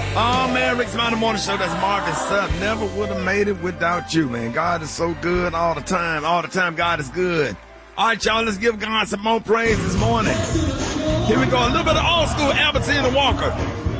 Oh, man, Rick's Mountain Morning Show. That's Marvin Sapp. Never would have made it without you, man. God is so good all the time. All the time, God is good. All right, y'all, let's give God some more praise this morning. Here we go. A little bit of old school Albertina Walker.